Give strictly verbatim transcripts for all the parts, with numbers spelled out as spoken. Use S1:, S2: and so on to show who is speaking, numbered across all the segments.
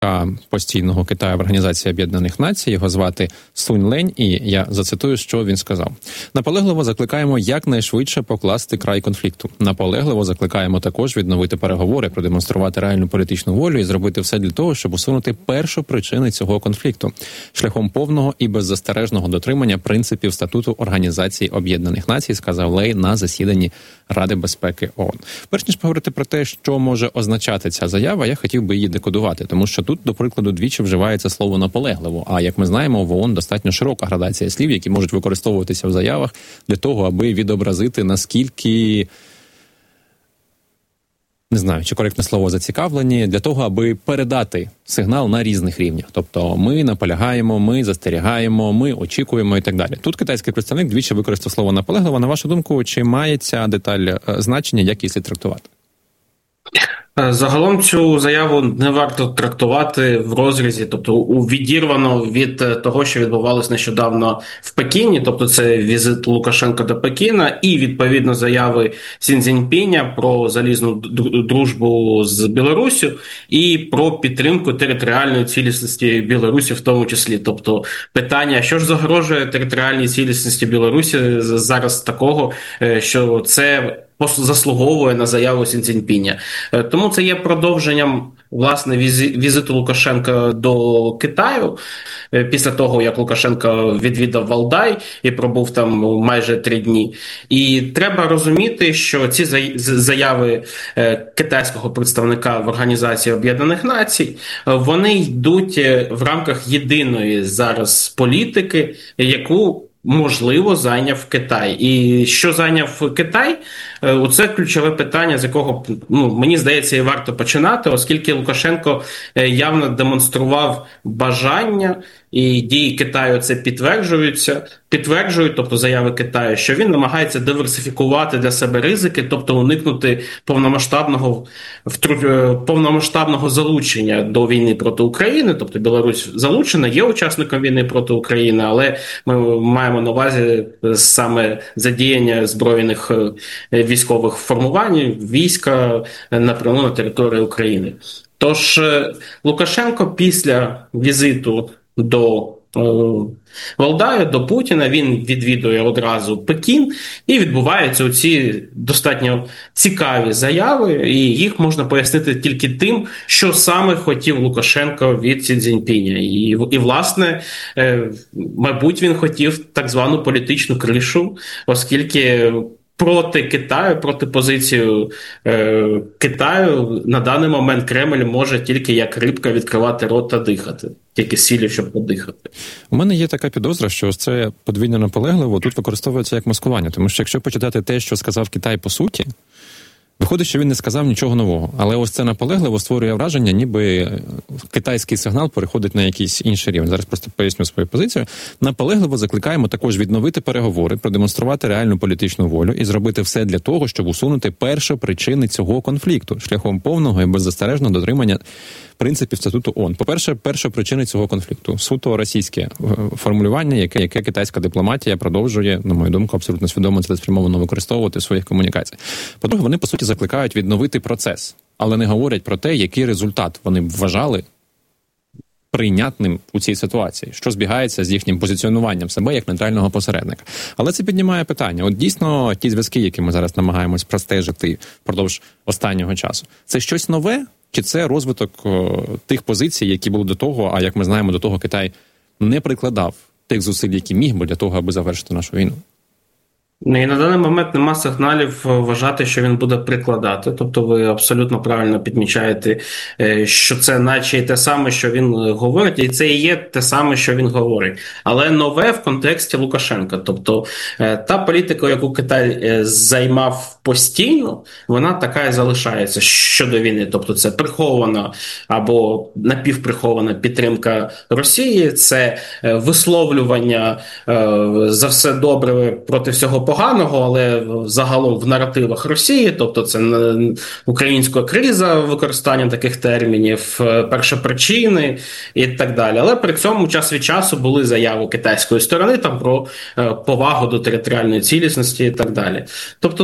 S1: постійного Китаю в Організації Об'єднаних Націй, його звати Сунь Лень, і я зацитую, що він сказав. Наполегливо закликаємо якнайшвидше покласти край конфлікту. Наполегливо закликаємо також відновити переговори, продемонструвати реальну політичну волю і зробити все для того, щоб усунути першу причину цього конфлікту шляхом повного і беззастережного дотримання принципів статуту Організації Об'єднаних Націй, сказав Лей на засіданні Ради безпеки ООН. Перш ніж поговорити про те, що може означати ця заява, я хотів би її декодувати, тому що тут, до прикладу, двічі вживається слово «наполегливо», а, як ми знаємо, в ООН достатньо широка градація слів, які можуть використовуватися в заявах для того, аби відобразити, наскільки, не знаю, чи коректне слово зацікавлені, для того, аби передати сигнал на різних рівнях. Тобто ми наполягаємо, ми застерігаємо, ми очікуємо і так далі. Тут китайський представник двічі використав слово «наполегливо». На вашу думку, чи має ця деталь значення, як її слід трактувати?
S2: Загалом цю заяву не варто трактувати в розрізі, тобто відірвано від того, що відбувалось нещодавно в Пекіні, тобто це візит Лукашенка до Пекіна і, відповідно, заяви Сі Цзіньпіня про залізну дружбу з Білоруссю і про підтримку територіальної цілісності Білорусі в тому числі. Тобто питання, що ж загрожує територіальній цілісності Білорусі зараз такого, що це заслуговує на заяву Сі Цзіньпіня. Тому це є продовженням, власне, візиту Лукашенка до Китаю, після того, як Лукашенко відвідав Валдай і пробув там майже три дні. І треба розуміти, що ці заяви китайського представника в Організації Об'єднаних Націй, вони йдуть в рамках єдиної зараз політики, яку можливо, зайняв Китай. І що зайняв Китай? Оце ключове питання, з якого, ну, мені здається, і варто починати, оскільки Лукашенко явно демонстрував бажання, і дії Китаю це підтверджуються, підтверджують, тобто заяви Китаю, що він намагається диверсифікувати для себе ризики, тобто уникнути повномасштабного, повномасштабного залучення до війни проти України, тобто Білорусь залучена, є учасником війни проти України, але ми маємо на увазі саме задіяння збройних військових формувань, війська напряму на території України. Тож Лукашенко після візиту до Валдаю, до Путіна, він відвідує одразу Пекін, і відбуваються оці достатньо цікаві заяви, і їх можна пояснити тільки тим, що саме хотів Лукашенко від Сі Цзіньпіня. І, і власне, мабуть, він хотів так звану політичну кришу, оскільки проти Китаю, проти позицію е, Китаю на даний момент Кремль може тільки як рибка відкривати рот та дихати. Тільки сілі, щоб подихати.
S1: У мене є така підозра, що ось це подвійно наполегливо тут використовується як маскування. Тому що якщо почитати те, що сказав Китай по суті, виходить, що він не сказав нічого нового. Але ось це наполегливо створює враження, ніби китайський сигнал переходить на якийсь інший рівень. Зараз просто поясню свою позицію. Наполегливо закликаємо також відновити переговори, продемонструвати реальну політичну волю і зробити все для того, щоб усунути першопричини цього конфлікту шляхом повного і беззастережного дотримання принципів статуту ООН. По-перше, першопричини цього конфлікту. Суто російське формулювання, яке, яке китайська дипломатія продовжує, на мою думку, абсолютно свідомо цілеспрямовано використовувати в своїх комунікаціях. По-друге, вони, по суті, закликають відновити процес, але не говорять про те, який результат вони вважали прийнятним у цій ситуації, що збігається з їхнім позиціонуванням себе як нейтрального посередника. Але це піднімає питання. От дійсно, ті зв'язки, які ми зараз намагаємось простежити впродовж останнього часу, це щось нове? Чи це розвиток о, тих позицій, які були до того, а як ми знаємо, до того Китай не прикладав тих зусиль, які міг би для того, аби завершити нашу війну?
S2: Ну, і на даний момент нема сигналів вважати, що він буде прикладати. Тобто ви абсолютно правильно підмічаєте, що це наче і те саме, що він говорить, і це і є те саме, що він говорить. Але нове в контексті Лукашенка. Тобто та політика, яку Китай займав постійно, вона така і залишається щодо війни. Тобто це прихована або напівприхована підтримка Росії, це висловлювання за все добре проти всього поганого, але загалом в наративах Росії, тобто це українська криза використанням таких термінів, першопричини і так далі. Але при цьому час від часу були заяви китайської сторони там про повагу до територіальної цілісності і так далі. Тобто тут немає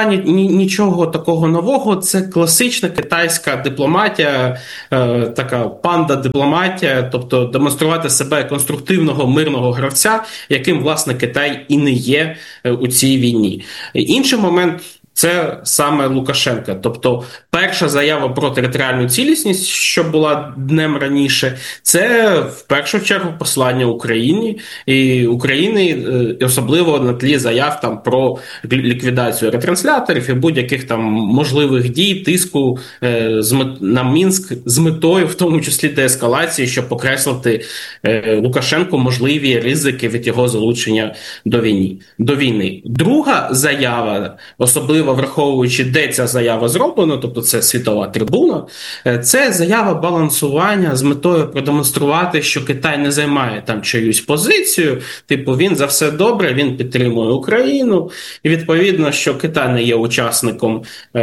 S2: немає ні, ні, нічого такого нового. Це класична китайська дипломатія, е, така панда-дипломатія, тобто демонструвати себе конструктивного мирного гравця, яким, власне, Китай і не є у цій війні. Інший момент – це саме Лукашенка. Тобто перша заява про територіальну цілісність, що була днем раніше, це в першу чергу послання Україні. І України, особливо на тлі заяв там про ліквідацію ретрансляторів і будь-яких там можливих дій, тиску е, з мет... на Мінськ з метою, в тому числі деескалації, щоб покреслити е, Лукашенку можливі ризики від його залучення до війни. До війни. Друга заява, особливо враховуючи, де ця заява зроблена, тобто це світова трибуна, це заява балансування з метою продемонструвати, що Китай не займає там чиюсь позицію, типу він за все добре, він підтримує Україну, і відповідно, що Китай не є учасником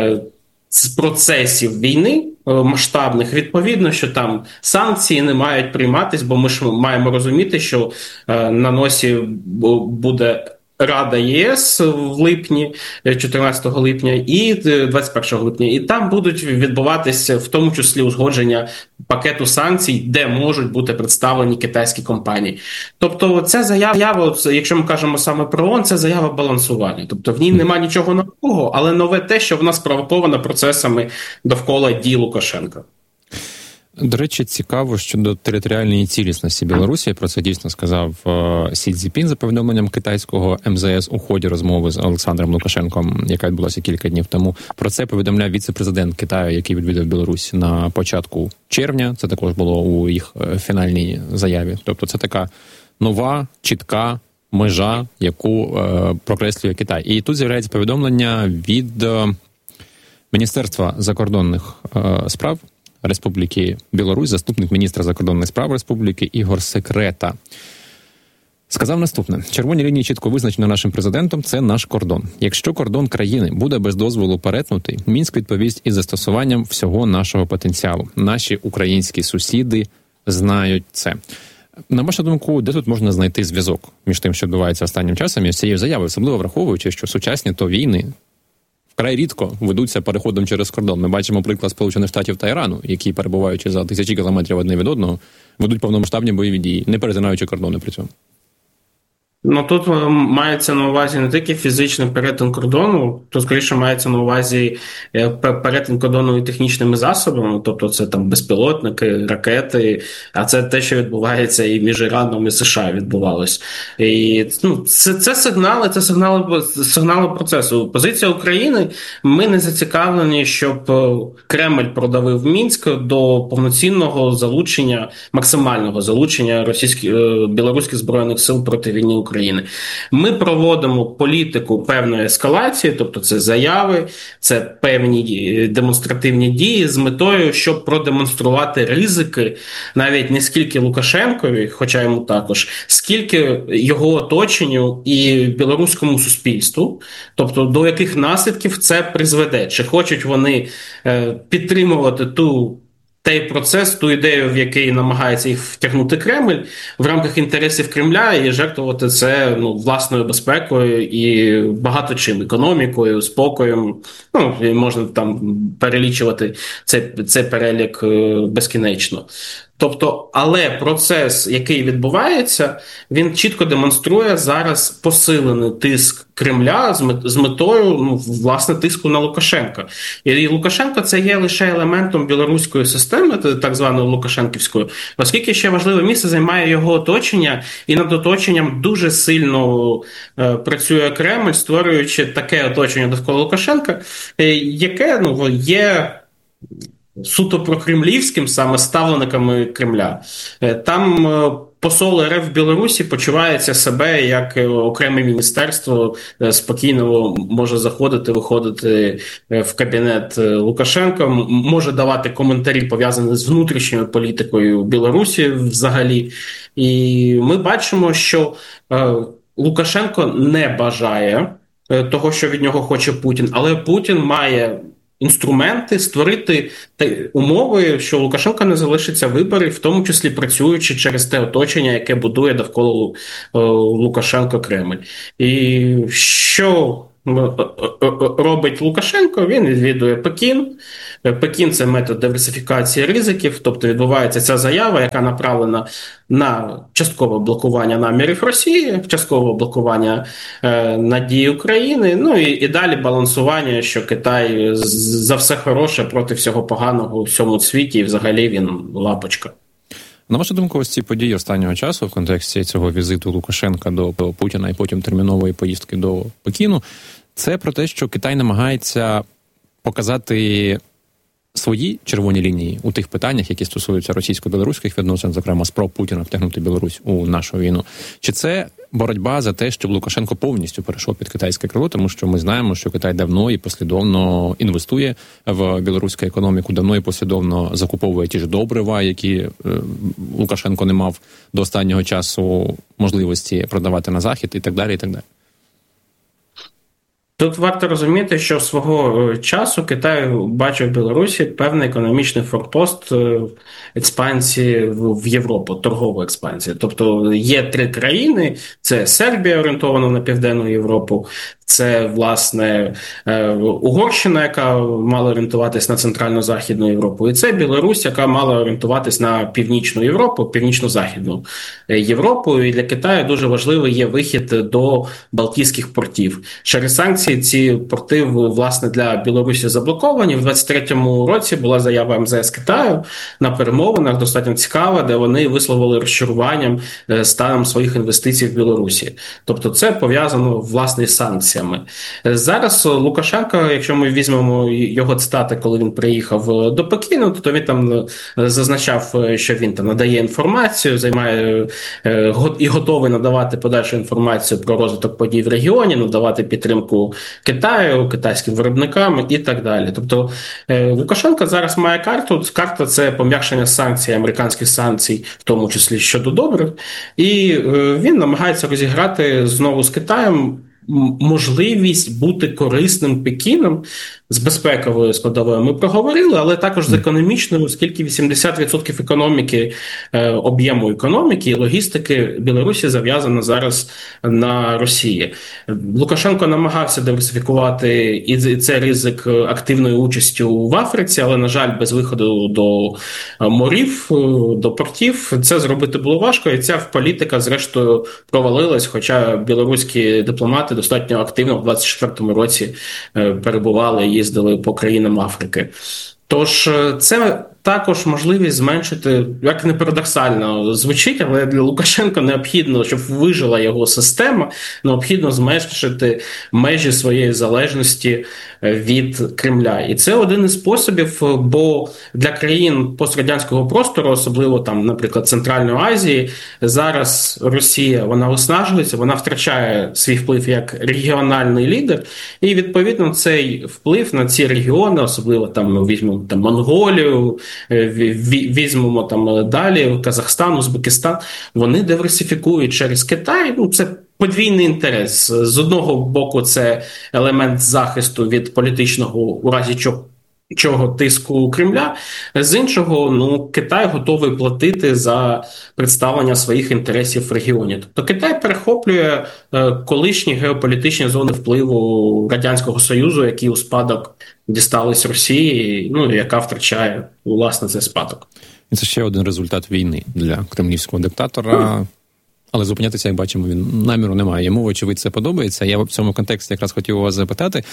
S2: з процесів війни масштабних, відповідно, що там санкції не мають прийматись, бо ми ж маємо розуміти, що на носі буде Рада ЄС в липні, чотирнадцятого липня і двадцять першого липня. І там будуть відбуватися в тому числі узгодження пакету санкцій, де можуть бути представлені китайські компанії. Тобто це заява, якщо ми кажемо саме про ООН, це заява балансування. Тобто в ній немає нічого нового, але нове те, що вона спровокована процесами довкола дій Лукашенка.
S1: До речі, цікаво щодо територіальної цілісності Білорусі. Про це дійсно сказав Сі Цзіньпін за повідомленням китайського ем зе ес у ході розмови з Олександром Лукашенком, яка відбулася кілька днів тому. Про це повідомляв віце-президент Китаю, який відвідав Білорусь на початку червня. Це також було у їх фінальній заяві. Тобто це така нова, чітка межа, яку е, прокреслює Китай. І тут з'являється повідомлення від е, Міністерства закордонних е, справ Республіки Білорусь, заступник міністра закордонних справ Республіки Ігор Секрета. Сказав наступне. Червоні лінії чітко визначені нашим президентом – це наш кордон. Якщо кордон країни буде без дозволу перетнутий, Мінськ відповість із застосуванням всього нашого потенціалу. Наші українські сусіди знають це. На вашу думку, де тут можна знайти зв'язок між тим, що відбувається останнім часом, і з цією заявою, особливо враховуючи, що сучасні то війни вкрай рідко ведуться переходом через кордон. Ми бачимо приклад Сполучених Штатів та Ірану, які, перебуваючи за тисячі кілометрів одне від одного, ведуть повномасштабні бойові дії, не перетинаючи кордони при цьому.
S2: Ну, тут мається на увазі не тільки фізичний перетин кордону, то, скоріше, мається на увазі перетин кордону і технічними засобами, тобто це там безпілотники, ракети, а це те, що відбувається і між Іраном і США відбувалось. І, ну, це, це сигнали, це сигнали, сигнали процесу. Позиція України, ми не зацікавлені, щоб Кремль продавив Мінськ до повноцінного залучення, максимального залучення російських, білоруських збройних сил проти війни України. України. Ми проводимо політику певної ескалації, тобто це заяви, це певні демонстративні дії з метою, щоб продемонструвати ризики навіть не скільки Лукашенкові, хоча йому також, скільки його оточенню і білоруському суспільству, тобто до яких наслідків це призведе. Чи хочуть вони підтримувати ту той процес, ту ідею, в який намагається їх втягнути Кремль в рамках інтересів Кремля і жертвувати це, ну, власною безпекою і багато чим, економікою, спокоєм. Ну, і можна там перелічувати цей, цей перелік безкінечно. Тобто, але процес, який відбувається, він чітко демонструє зараз посилений тиск Кремля з метою, ну, власне, тиску на Лукашенка. І Лукашенко – це є лише елементом білоруської системи, так званої лукашенківської, оскільки ще важливе місце займає його оточення, і над оточенням дуже сильно е, працює Кремль, створюючи таке оточення довкола Лукашенка, е, яке, ну, є суто прокремлівським, саме ставленниками Кремля. Там посол РФ в Білорусі почувається себе як окреме міністерство, спокійно може заходити, виходити в кабінет Лукашенка, може давати коментарі, пов'язані з внутрішньою політикою Білорусі взагалі. І ми бачимо, що Лукашенко не бажає того, що від нього хоче Путін, але Путін має інструменти створити умови, що Лукашенко не залишиться виборів, в тому числі працюючи через те оточення, яке будує довкола Лукашенка Кремль. І що робить Лукашенко, він відвідує Пекін. Пекін – це метод диверсифікації ризиків, тобто відбувається ця заява, яка направлена на часткове блокування намірів Росії, часткове блокування е, надії України, ну і, і далі балансування, що Китай за все хороше проти всього поганого у всьому світі, і взагалі він лапочка.
S1: На вашу думку, ось ці події останнього часу в контексті цього візиту Лукашенка до Путіна і потім термінової поїздки до Пекіну, це про те, що Китай намагається показати свої червоні лінії у тих питаннях, які стосуються російсько-білоруських відносин, зокрема спроб Путіна втягнути Білорусь у нашу війну? Чи це боротьба за те, щоб Лукашенко повністю перейшов під китайське крило, тому що ми знаємо, що Китай давно і послідовно інвестує в білоруську економіку, давно і послідовно закуповує ті ж добрива, які е, Лукашенко не мав до останнього часу можливості продавати на Захід і так далі, і так далі.
S2: Тут варто розуміти, що свого часу Китай бачив в Білорусі певний економічний форпост експансії в Європу, торгову експансію. Тобто є три країни, це Сербія, орієнтована на Південну Європу, це, власне, Угорщина, яка мала орієнтуватись на Центрально-Західну Європу, і це Білорусь, яка мала орієнтуватись на Північну Європу, Північно-Західну Європу. І для Китаю дуже важливий є вихід до Балтійських портів. Через санкції ці порти, власне, для Білорусі заблоковані. В двадцять третьому році була заява ем зе ес Китаю на перемовинах, достатньо цікава, де вони висловили розчаруванням станом своїх інвестицій в Білорусі. Тобто це пов'язано, власне, з санкціями. Зараз Лукашенко, якщо ми візьмемо його цитати, коли він приїхав до Пекіну, то він там зазначав, що він там надає інформацію, займає і готовий надавати подальшу інформацію про розвиток подій в регіоні, надавати підтримку Китаю, китайським виробникам і так далі. Тобто Лукашенко зараз має карту. Карта – це пом'якшення санкцій, американських санкцій, в тому числі щодо добрив. І він намагається розіграти знову з Китаєм можливість бути корисним Пекіном. З безпековою складовою ми проговорили, але також з економічною, оскільки вісімдесят відсотків економіки, е, об'єму економіки і логістики Білорусі зав'язано зараз на Росії. Лукашенко намагався диверсифікувати і це ризик активної участі в Африці, але, на жаль, без виходу до морів, до портів це зробити було важко, і ця політика, зрештою, провалилась, хоча білоруські дипломати достатньо активно в двадцять четвертому році е, перебували і їздили по країнам Африки. Тож це також можливість зменшити, як не парадоксально звучить, але для Лукашенка необхідно, щоб вижила його система, необхідно зменшити межі своєї залежності від Кремля. І це один із способів, бо для країн пострадянського простору, особливо там, наприклад, Центральної Азії, зараз Росія, вона виснажується, вона втрачає свій вплив як регіональний лідер, і відповідно цей вплив на ці регіони, особливо там ми візьмемо там Монголію, візьмемо там далі Казахстан, Узбекистан, вони диверсифікують через Китай. Ну, це подвійний інтерес. З одного боку, це елемент захисту від політичного, у разі чого, чого тиску Кремля, з іншого, ну, Китай готовий платити за представлення своїх інтересів в регіоні. Тобто Китай перехоплює е, колишні геополітичні зони впливу Радянського Союзу, які у спадок дістались Росії, ну, яка втрачає, власне, цей спадок.
S1: І це ще один результат війни для кремлівського диктатора. Але зупинятися, як бачимо, він наміру немає. Йому, очевидь, це подобається. Я в цьому контексті якраз хотів у вас запитати.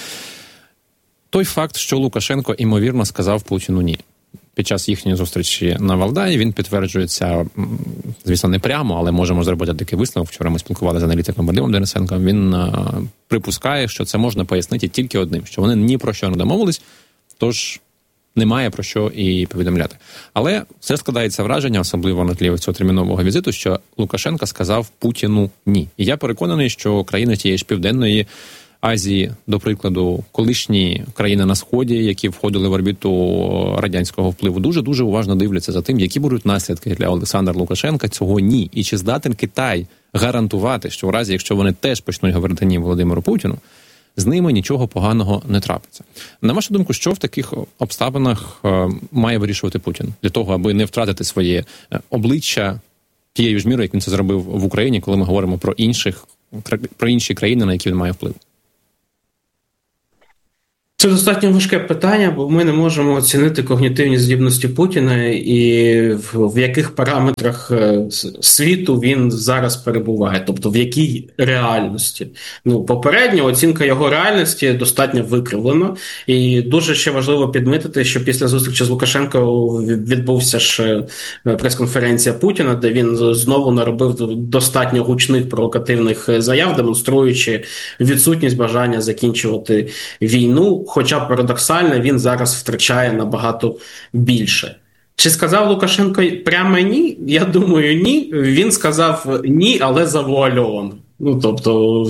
S1: Той факт, що Лукашенко, імовірно, сказав Путіну «ні». Під час їхньої зустрічі на Валдаї він підтверджується, звісно, не прямо, але можемо зробити такий висновок. Вчора ми спілкувалися з аналітиком Вадимом Денисенком. Він а, припускає, що це можна пояснити тільки одним, що вони ні про що не домовились, тож немає про що і повідомляти. Але все складається враження, особливо на тлі цього термінового візиту, що Лукашенко сказав Путіну «ні». І я переконаний, що країни тієї ж Південної Азії, до прикладу, колишні країни на Сході, які входили в орбіту радянського впливу, дуже-дуже уважно дивляться за тим, які будуть наслідки для Олександра Лукашенка цього «ні». І чи здатен Китай гарантувати, що в разі, якщо вони теж почнуть говорити «ні» Володимиру Путіну, з ними нічого поганого не трапиться. На вашу думку, що в таких обставинах е, має вирішувати Путін? Для того, аби не втратити своє обличчя тією ж мірою, як він це зробив в Україні, коли ми говоримо про інших, про інші країни, на які він має вплив?
S2: Це достатньо важке питання, бо ми не можемо оцінити когнітивні здібності Путіна і в, в яких параметрах світу він зараз перебуває, тобто в якій реальності. Ну, попередня оцінка його реальності достатньо викривлена, і дуже ще важливо підмітити, що після зустрічі з Лукашенко відбувся ж прес-конференція Путіна, де він знову наробив достатньо гучних провокативних заяв, демонструючи відсутність бажання закінчувати війну. Хоча парадоксально він зараз втрачає набагато більше. Чи сказав Лукашенко прямо ні? Я думаю, ні. Він сказав ні, але завуальовано. Ну, тобто,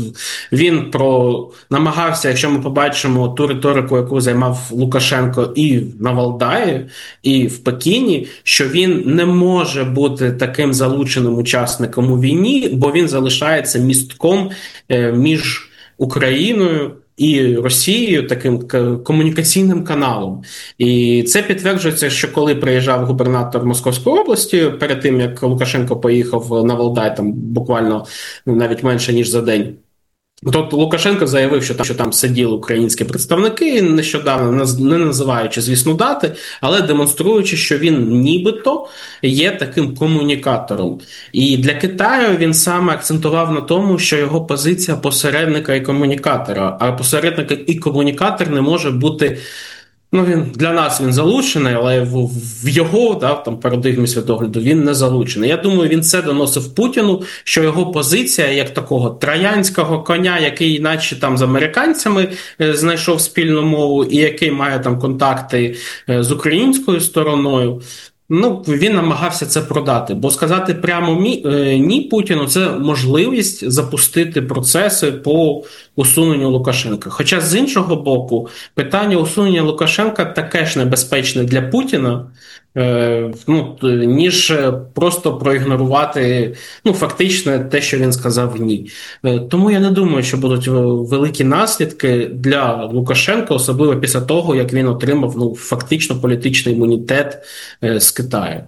S2: він про намагався, якщо ми побачимо ту риторику, яку займав Лукашенко і на Валдаї, і в Пекіні, що він не може бути таким залученим учасником у війні, бо він залишається містком між Україною і Росією, таким комунікаційним каналом. І це підтверджується, що коли приїжджав губернатор Московської області, перед тим, як Лукашенко поїхав на Валдай, там буквально навіть менше, ніж за день, тобто Лукашенко заявив, що там, що там сиділи українські представники, нещодавно, не називаючи, звісно, дати, але демонструючи, що він нібито є таким комунікатором. І для Китаю він саме акцентував на тому, що його позиція посередника і комунікатора, а посередник і комунікатор не може бути. Ну, він для нас він залучений, але в, в його да, там, парадигмі світогляду він не залучений. Я думаю, він це доносив Путіну, що його позиція як такого троянського коня, який наче там з американцями е, знайшов спільну мову і який має там контакти е, з українською стороною, ну, він намагався це продати. Бо сказати прямо мі, е, ні Путіну – це можливість запустити процеси по усуненню Лукашенка. Хоча, з іншого боку, питання усунення Лукашенка таке ж небезпечне для Путіна, е, ну, ніж просто проігнорувати ну, фактично те, що він сказав ні. Е, тому я не думаю, що будуть великі наслідки для Лукашенка, особливо після того, як він отримав ну, фактично політичний імунітет е, з Китаю.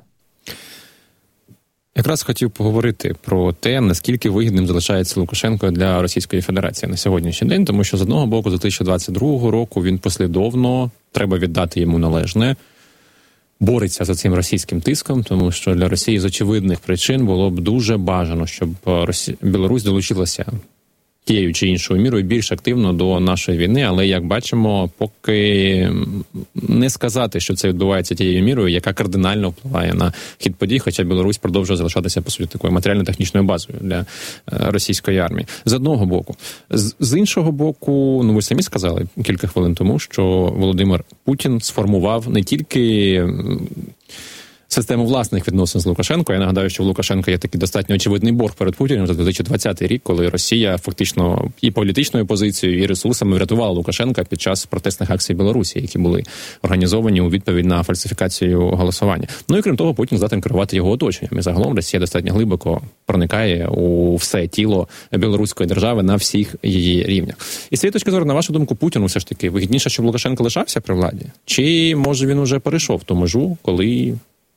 S1: Якраз хотів поговорити про те, наскільки вигідним залишається Лукашенко для Російської Федерації на сьогоднішній день, тому що з одного боку, з дві тисячі двадцять другого року він послідовно, треба віддати йому належне, бореться за цим російським тиском, тому що для Росії з очевидних причин було б дуже бажано, щоб Росі... Білорусь долучилася тією чи іншою мірою більш активно до нашої війни, але, як бачимо, поки не сказати, що це відбувається тією мірою, яка кардинально впливає на хід подій, хоча Білорусь продовжує залишатися, по суті, такою матеріально-технічною базою для російської армії. З одного боку. З, з іншого боку, ну ви самі сказали кілька хвилин тому, що Володимир Путін сформував не тільки систему власних відносин з Лукашенко. Я нагадаю, що в Лукашенка є такий достатньо очевидний борг перед Путіним за дві тисячі двадцятий рік, коли Росія фактично і політичною позицією, і ресурсами врятувала Лукашенка під час протестних акцій Білорусі, які були організовані у відповідь на фальсифікацію голосування. Ну і крім того, Путін здатен керувати його оточенням. І загалом Росія достатньо глибоко проникає у все тіло білоруської держави на всіх її рівнях. І з цієї точки зору, на вашу думку, Путіну все ж таки вигідніше, щоб Лукашенко лишався при владі? Чи, може, він уже перейшов ту межу, коли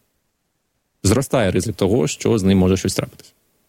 S1: зростає ризик того, що з ним може щось трапитись?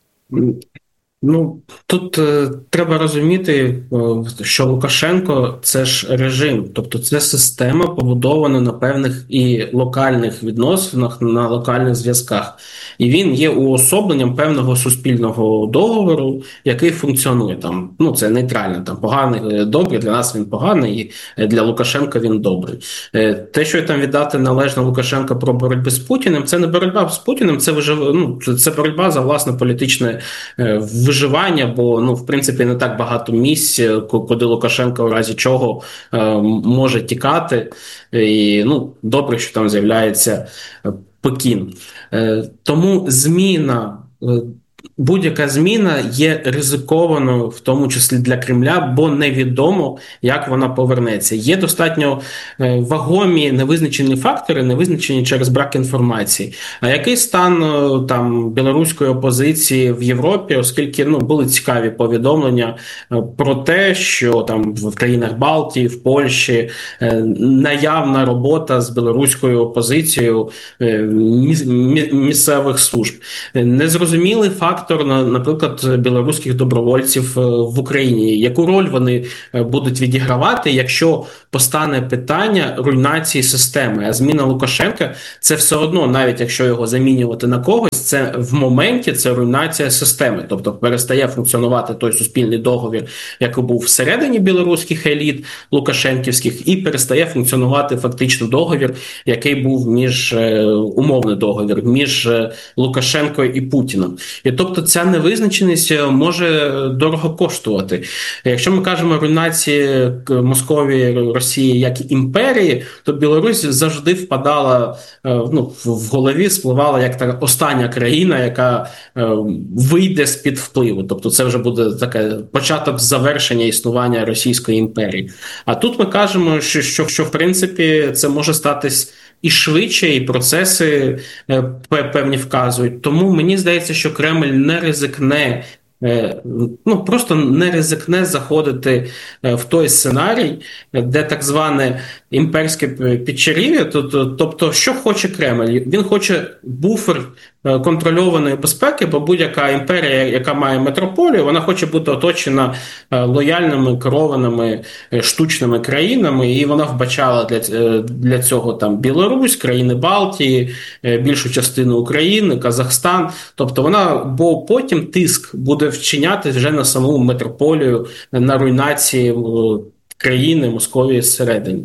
S2: Ну, тут е, треба розуміти, е, що Лукашенко – це ж режим, тобто це система, побудована на певних і локальних відносинах, на локальних зв'язках. І він є уособленням певного суспільного договору, який функціонує. Там, ну, це нейтрально, там, поганий, добрий, для нас він поганий, і для Лукашенка він добрий. Е, те, що там віддати належно Лукашенка про боротьбу з Путіним, це не боротьба з Путіним, це, вижив... ну, це боротьба за власне політичне е, виживання, бо, ну, в принципі, не так багато місць, куди Лукашенко в разі чого е, може тікати. І, ну, добре, що там з'являється Пекін. Е, тому зміна, е, будь-яка зміна є ризикованою, в тому числі для Кремля, бо невідомо, як вона повернеться. Є достатньо е, вагомі невизначені фактори, невизначені через брак інформації. А який стан е, там білоруської опозиції в Європі, оскільки ну були цікаві повідомлення е, про те, що там в країнах Балтії, в Польщі е, наявна робота з білоруською опозицією е, міс, місцевих служб. Незрозумілий факт фактор, наприклад, білоруських добровольців в Україні. Яку роль вони будуть відігравати, якщо постане питання руйнації системи? А зміна Лукашенка – це все одно, навіть якщо його замінювати на когось, це в моменті це руйнація системи. Тобто перестає функціонувати той суспільний договір, який був всередині білоруських еліт лукашенківських, і перестає функціонувати фактично договір, який був між, умовний договір, між Лукашенкою і Путіним. І тобто ця невизначеність може дорого коштувати. Якщо ми кажемо руйнації Московії, Росії як імперії, то Білорусь завжди впадала, ну, в голові спливала як та остання країна, яка вийде з-під впливу. Тобто це вже буде таке початок завершення існування Російської імперії. А тут ми кажемо, що, що, що в принципі це може статись і швидше, і процеси певні вказують. Тому мені здається, що Кремль не ризикне, ну просто не ризикне заходити в той сценарій, де так зване імперське підчерів'я. Тобто, що хоче Кремль? Він хоче буфер контрольованої безпеки, бо будь-яка імперія, яка має метрополію, вона хоче бути оточена лояльними, керованими штучними країнами, і вона вбачала для, для цього там Білорусь, країни Балтії, більшу частину України, Казахстан. Тобто вона, бо потім тиск буде вчиняти вже на саму метрополію, на руйнації країни Московії зсередині.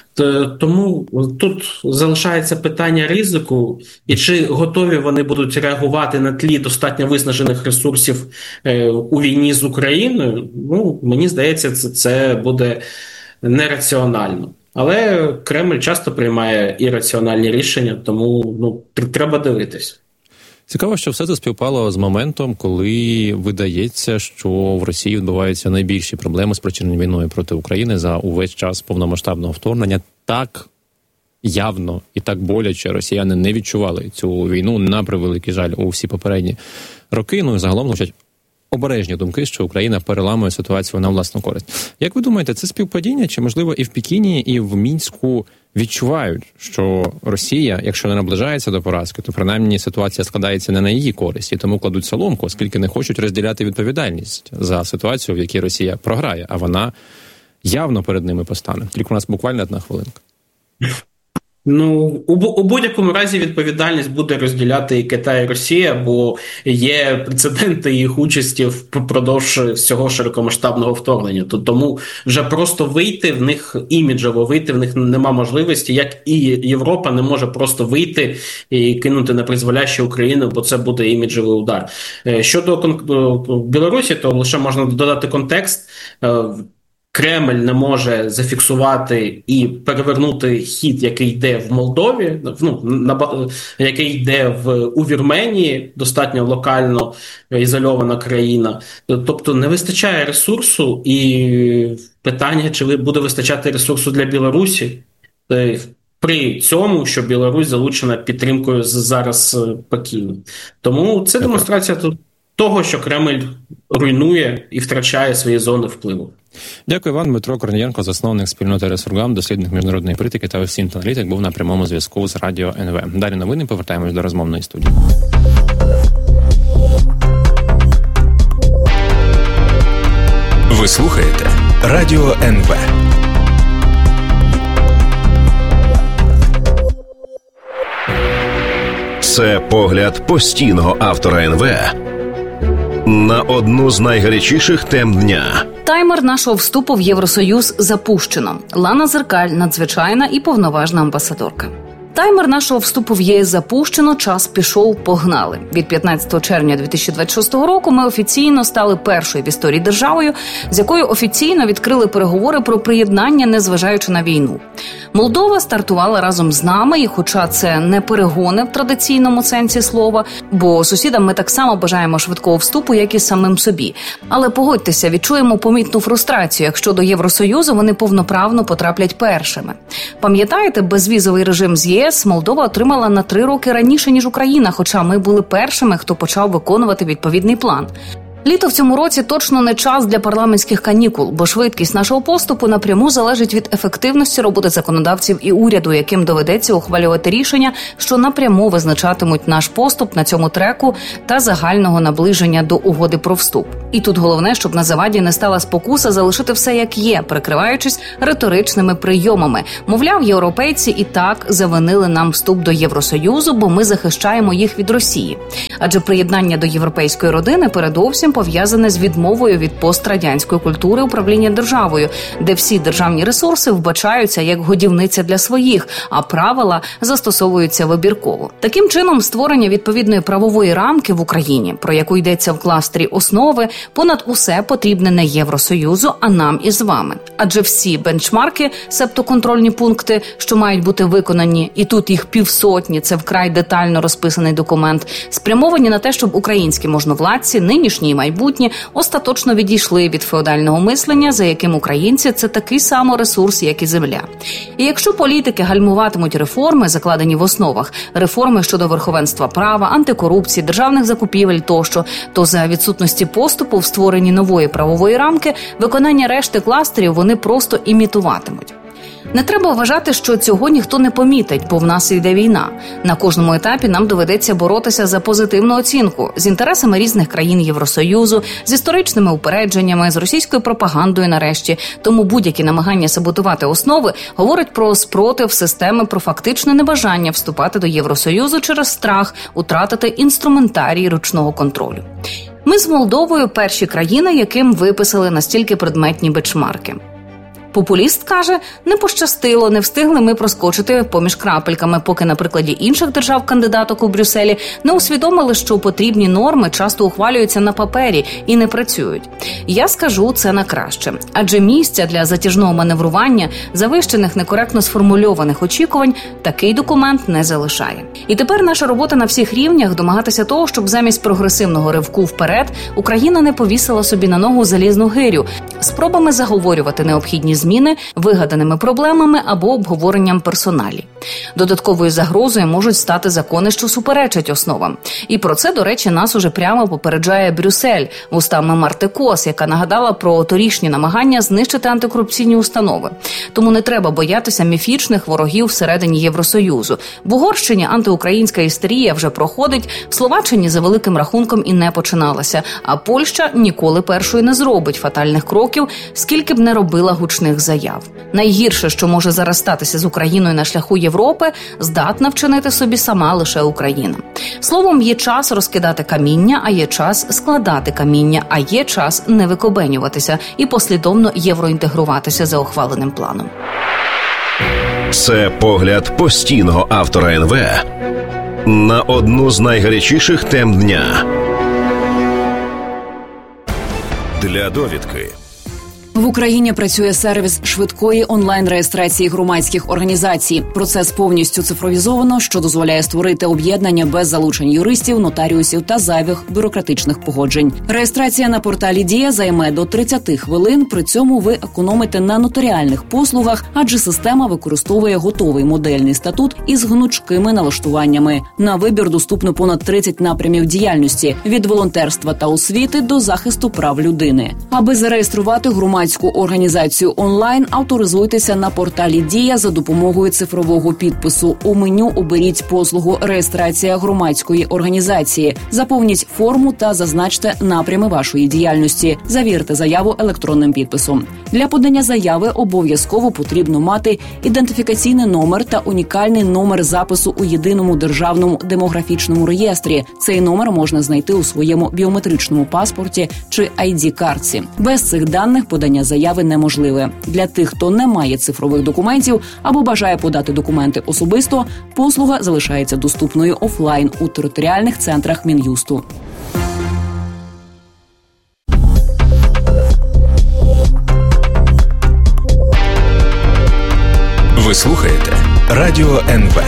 S2: Тому тут залишається питання ризику, і чи готові вони будуть реагувати на тлі достатньо виснажених ресурсів у війні з Україною. Ну, мені здається, це, це буде нераціонально. Але Кремль часто приймає ірраціональні рішення, тому ну, треба дивитись.
S1: Цікаво, що все це співпало з моментом, коли видається, що в Росії відбуваються найбільші проблеми, спричинені війною проти України за увесь час повномасштабного вторгнення. Так явно і так боляче росіяни не відчували цю війну, на превеликий жаль, у всі попередні роки. Ну і загалом звучать обережні думки, що Україна переламує ситуацію на власну користь. Як ви думаєте, це співпадіння, чи, можливо, і в Пекіні, і в Мінську відчувають, що Росія, якщо не наближається до поразки, то принаймні ситуація складається не на її користь, і тому кладуть соломку, оскільки не хочуть розділяти відповідальність за ситуацію, в якій Росія програє, а вона явно перед ними постане. Тільки у нас буквально одна хвилинка.
S2: Ну, у, у будь-якому разі відповідальність буде розділяти і Китай, і Росія, бо є прецеденти їх участі впродовж всього широкомасштабного вторгнення. Тому вже просто вийти в них іміджево, вийти в них нема можливості, як і Європа не може просто вийти і кинути на призволяще Україну, бо це буде іміджевий удар. Щодо Білорусі, то лише можна додати контекст. Кремль не може зафіксувати і перевернути хід, який йде в Молдові, ну, на, який йде в, у Вірменії, достатньо локально ізольована країна. Тобто не вистачає ресурсу, і питання, чи буде вистачати ресурсу для Білорусі, при цьому, що Білорусь залучена підтримкою зараз Пекіну. Тому це демонстрація того, що Кремль руйнує і втрачає свої зони впливу.
S1: Дякую вам. Дмитро Корнієнко, засновник спільноти Ресургам, дослідник міжнародної політики та осінт-аналітик, був на прямому зв'язку з Радіо ен ве. Далі новини, повертаємось до розмовної студії.
S3: Ви слухаєте Радіо ен ве. Це погляд постійного автора ен ве на одну з найгарячіших тем дня.
S4: Таймер нашого вступу в Євросоюз запущено. Лана Зеркаль – надзвичайна і повноважна амбасадорка. Таймер нашого вступу в ЄС запущено, час пішов, погнали. Від п'ятнадцятого червня дві тисячі двадцять шостого року ми офіційно стали першою в історії державою, з якою офіційно відкрили переговори про приєднання, незважаючи на війну. Молдова стартувала разом з нами, і хоча це не перегони в традиційному сенсі слова, бо сусідам ми так само бажаємо швидкого вступу, як і самим собі. Але погодьтеся, відчуємо помітну фрустрацію, якщо до Євросоюзу вони повноправно потраплять першими. Пам'ятаєте, безвізовий режим з ЄС Молдова отримала на три роки раніше, ніж Україна, хоча ми були першими, хто почав виконувати відповідний план. Літо в цьому році точно не час для парламентських канікул, бо швидкість нашого поступу напряму залежить від ефективності роботи законодавців і уряду, яким доведеться ухвалювати рішення, що напряму визначатимуть наш поступ на цьому треку та загального наближення до угоди про вступ. І тут головне, щоб на заваді не стала спокуса залишити все як є, прикриваючись риторичними прийомами. Мовляв, європейці і так завинили нам вступ до Євросоюзу, бо ми захищаємо їх від Росії. Адже приєднання до європейської родини передовсім пов'язане з відмовою від пострадянської культури управління державою, де всі державні ресурси вбачаються як годівниця для своїх, а правила застосовуються вибірково. Таким чином, створення відповідної правової рамки в Україні, про яку йдеться в кластері «Основи», понад усе потрібне не Євросоюзу, а нам із вами. Адже всі бенчмарки, себто контрольні пункти, що мають бути виконані, і тут їх півсотні, це вкрай детально розписаний документ, спрямовані на те, щоб українські можновладці, нинішні і майбутні, остаточно відійшли від феодального мислення, за яким українці – це такий самий ресурс, як і земля. І якщо політики гальмуватимуть реформи, закладені в основах, реформи щодо верховенства права, антикорупції, державних закупівель тощо, то за відсутності поступу в створенні нової правової рамки, виконання решти кластерів вони просто імітуватимуть. Не треба вважати, що цього ніхто не помітить, бо в нас йде війна. На кожному етапі нам доведеться боротися за позитивну оцінку з інтересами різних країн Євросоюзу, з історичними упередженнями, з російською пропагандою нарешті. Тому будь-які намагання саботувати основи говорять про спротив системи, про фактичне небажання вступати до Євросоюзу через страх утратити інструментарій ручного контролю. Ми з Молдовою перші країни, яким виписали настільки предметні бенчмарки. Популіст каже, не пощастило, не встигли ми проскочити поміж крапельками, поки на прикладі інших держав-кандидаток у Брюсселі не усвідомили, що потрібні норми часто ухвалюються на папері і не працюють. Я скажу це на краще, адже місця для затяжного маневрування, завищених некоректно сформульованих очікувань такий документ не залишає. І тепер наша робота на всіх рівнях домагатися того, щоб замість прогресивного ривку вперед Україна не повісила собі на ногу залізну гирю, спробами заговорювати необхідні зміни, вигаданими проблемами або обговоренням персоналі. Додатковою загрозою можуть стати закони, що суперечать основам. І про це, до речі, нас уже прямо попереджає Брюссель вустами Марти Кос, яка нагадала про торішні намагання знищити антикорупційні установи. Тому не треба боятися міфічних ворогів всередині Євросоюзу. В Угорщині антиукраїнська істерія вже проходить, в Словаччині за великим рахунком і не починалася, а Польща ніколи першою не зробить фатальних кроків, скільки б не робила гучних заяв. Найгірше, що може зараз статися з Україною на шляху Європи, здатна вчинити собі сама лише Україна. Словом, є час розкидати каміння, а є час складати каміння, а є час не викобенюватися і послідовно євроінтегруватися за ухваленим планом.
S3: Це погляд постійного автора ен ве на одну з найгарячіших тем дня. Для довідки.
S5: В Україні працює сервіс швидкої онлайн-реєстрації громадських організацій. Процес повністю цифровізовано, що дозволяє створити об'єднання без залучень юристів, нотаріусів та зайвих бюрократичних погоджень. Реєстрація на порталі «Дія» займе до тридцять хвилин, при цьому ви економите на нотаріальних послугах, адже система використовує готовий модельний статут із гнучкими налаштуваннями. На вибір доступно понад тридцять напрямів діяльності – від волонтерства та освіти до захисту прав людини. Аби зареєструвати громадську громадську організацію онлайн, авторизуйтеся на порталі «Дія» за допомогою цифрового підпису. У меню оберіть послугу «Реєстрація громадської організації». Заповніть форму та зазначте напрями вашої діяльності. Завірте заяву електронним підписом. Для подання заяви обов'язково потрібно мати ідентифікаційний номер та унікальний номер запису у єдиному державному демографічному реєстрі. Цей номер можна знайти у своєму біометричному паспорті чи ай ді-картці. Без цих даних подання заяви неможливе. Для тих, хто не має цифрових документів або бажає подати документи особисто, послуга залишається доступною офлайн у територіальних центрах Мін'юсту.
S6: Ви слухаєте Радіо ен ве.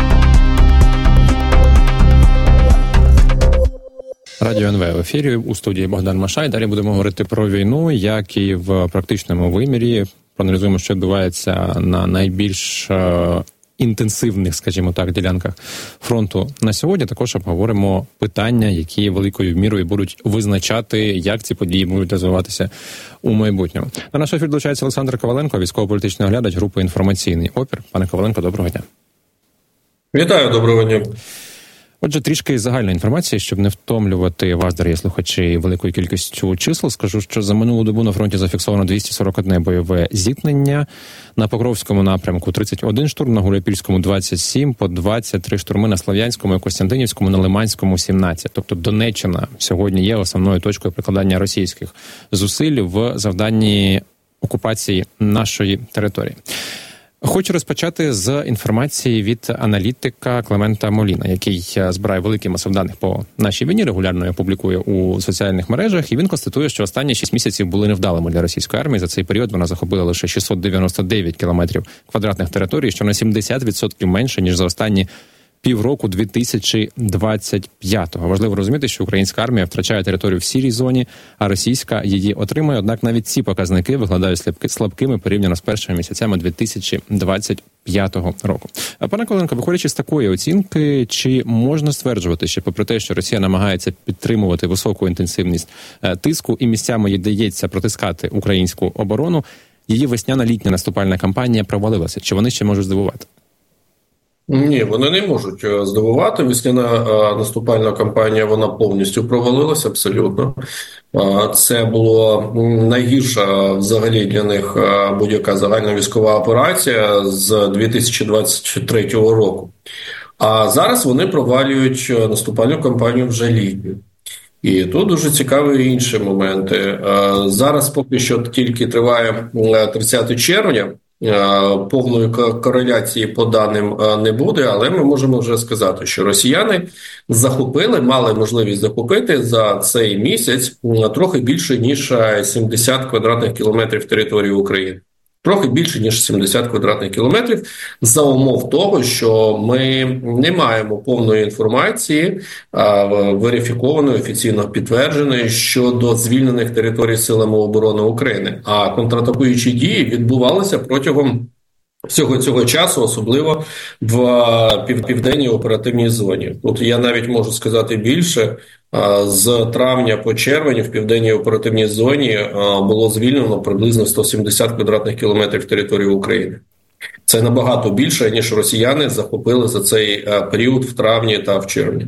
S1: Радіо ен ве в ефірі, у студії Богдан Машай. Далі будемо говорити про війну, як і в практичному вимірі. Проаналізуємо, що відбувається на найбільш інтенсивних, скажімо так, ділянках фронту на сьогодні. Також обговоримо питання, які великою мірою будуть визначати, як ці події будуть розвиватися у майбутньому. На наш ефір долучається Олександр Коваленко, військово-політичний оглядач групи «Інформаційний опір». Пане Коваленко, доброго дня.
S7: Вітаю, доброго дня.
S1: Отже, трішки загальної інформації, щоб не втомлювати вас, дорогі слухачі, великою кількістю чисел. Скажу, що за минулу добу на фронті зафіксовано двісті сорок одне бойове зіткнення. На Покровському напрямку тридцять один штурм, на Гуляйпільському двадцять сім, по двадцять три штурми на Слов'янському і Костянтинівському, на Лиманському сімнадцять. Тобто Донеччина сьогодні є основною точкою прикладання російських зусиль в завданні окупації нашої території. Хочу розпочати з інформації від аналітика Клемента Моліна, який збирає великий масив даних по нашій війні, регулярно її публікує у соціальних мережах, і він констатує, що останні шість місяців були невдалими для російської армії. За цей період вона захопила лише шістсот дев'яносто дев'ять кілометрів квадратних територій, що на сімдесят відсотків менше, ніж за останні півроку дві тисячі двадцять п'ятого. Важливо розуміти, що українська армія втрачає територію в сірій зоні, а російська її отримує. Однак навіть ці показники виглядають слабкими порівняно з першими місяцями дві тисячі двадцять п'ятого року. Пане Коваленко, виходячи з такої оцінки, чи можна стверджувати, що попри те, що Росія намагається підтримувати високу інтенсивність тиску і місцями їй дається протискати українську оборону, її весняна-літня наступальна кампанія провалилася? Чи вони ще можуть здивувати?
S7: Ні, вони не можуть здивувати. Весняна наступальна кампанія, вона повністю провалилася, абсолютно. Це була найгірша взагалі для них будь-яка загальна військова операція з дві тисячі двадцять третього року. А зараз вони провалюють наступальну кампанію вже літню. І тут дуже цікаві інші моменти. Зараз поки що тільки триває тридцятого червня, повної кореляції по даним не буде, але ми можемо вже сказати, що росіяни захопили, мали можливість захопити за цей місяць трохи більше, ніж сімдесят квадратних кілометрів території України. Трохи більше, ніж сімдесят квадратних кілометрів, за умов того, що ми не маємо повної інформації, верифікованої, офіційно підтвердженої, щодо звільнених територій Силами оборони України. А контратакуючі дії відбувалися протягом всього цього часу, особливо в південній оперативній зоні. Тут я навіть можу сказати більше. З травня по червень в південній оперативній зоні було звільнено приблизно сто сімдесят квадратних кілометрів території України. Це набагато більше, ніж росіяни захопили за цей період в травні та в червні.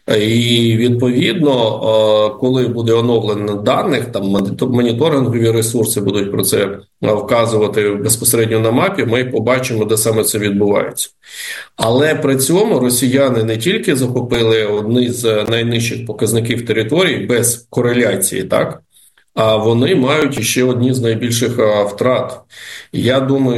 S7: І відповідно, коли буде оновлено даних, там моніторингові ресурси будуть про це вказувати безпосередньо на мапі, ми побачимо, де саме це відбувається. Але при цьому росіяни не тільки захопили одні з найнижчих показників території без кореляції, так? А вони мають ще одні з найбільших втрат. Я думаю,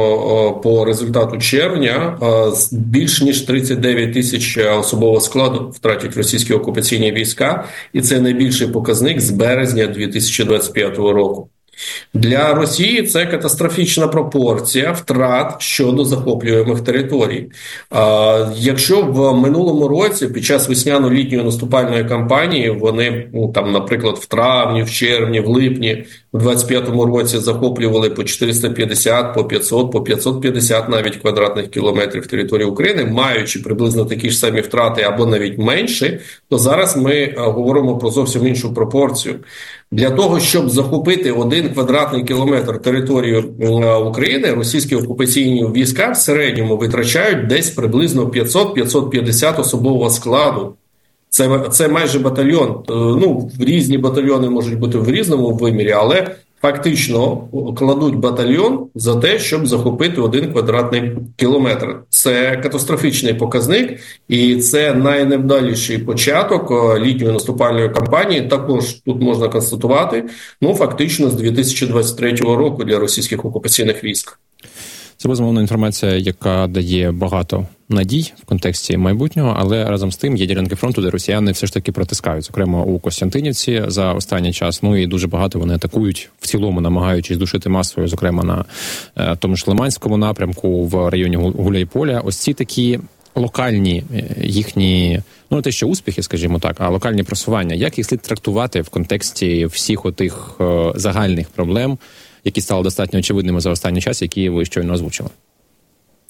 S7: що по результату червня більш ніж тридцять дев'ять тисяч особового складу втратять російські окупаційні війська, і це найбільший показник з березня дві тисячі двадцять п'ятого року. Для Росії це катастрофічна пропорція втрат щодо захоплюємих територій. А, якщо в минулому році під час весняно-літньої наступальної кампанії вони, ну, там, наприклад, в травні, в червні, в липні, в двадцять п'ятому році захоплювали по чотириста п'ятдесят, по п'ятсот, по п'ятсот п'ятдесят навіть квадратних кілометрів території України, маючи приблизно такі ж самі втрати або навіть менші, то зараз ми говоримо про зовсім іншу пропорцію. Для того, щоб захопити один квадратний кілометр території України, російські окупаційні війська в середньому витрачають десь приблизно п'ятсот - п'ятсот п'ятдесят особового складу. Це, це майже батальйон. Ну, різні батальйони можуть бути в різному вимірі, але фактично кладуть батальйон за те, щоб захопити один квадратний кілометр. Це катастрофічний показник, і це найневдаліший початок літньої наступальної кампанії. Також тут можна констатувати, ну, фактично з дві тисячі двадцять третього року для російських окупаційних військ.
S1: Це, безумовно, інформація, яка дає багато надій в контексті майбутнього, але разом з тим є ділянки фронту, де росіяни все ж таки протискають, зокрема у Костянтинівці за останній час. Ну і дуже багато вони атакують в цілому, намагаючись душити масою, зокрема на е, тому ж Лиманському напрямку, в районі Гуляйполя. Ось ці такі локальні їхні, ну не те, що успіхи, скажімо так, а локальні просування. Як їх слід трактувати в контексті всіх отих е, загальних проблем, які стали достатньо очевидними за останній час, які ви щойно озвучили?